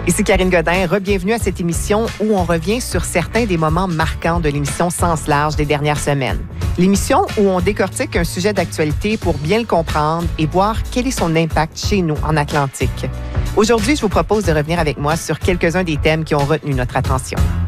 Ici Karine Godin, re-bienvenue à cette émission où on revient sur certains des moments marquants de l'émission Sens large des dernières semaines. L'émission où on décortique un sujet d'actualité pour bien le comprendre et voir quel est son impact chez nous en Atlantique. Aujourd'hui, je vous propose de revenir avec moi sur quelques-uns des thèmes qui ont retenu notre attention.